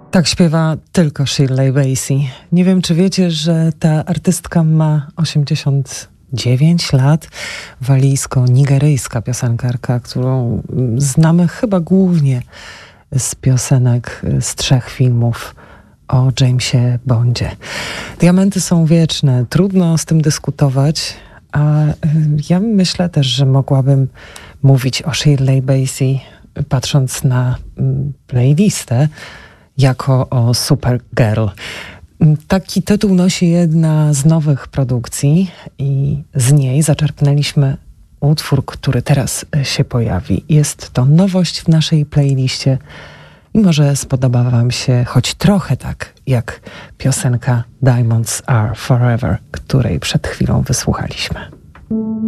Tak śpiewa tylko Shirley Bassey. Nie wiem, czy wiecie, że ta artystka ma 89 lat. Walijsko-nigeryjska piosenkarka, którą znamy chyba głównie z piosenek z 3 filmów o Jamesie Bondzie. Diamenty są wieczne. Trudno z tym dyskutować, a ja myślę też, że mogłabym mówić o Shirley Bassey, patrząc na playlistę, jako o Supergirl. Taki tytuł nosi jedna z nowych produkcji i z niej zaczerpnęliśmy utwór, który teraz się pojawi. Jest to nowość w naszej playliście i może spodoba wam się choć trochę tak, jak piosenka Diamonds Are Forever, której przed chwilą wysłuchaliśmy.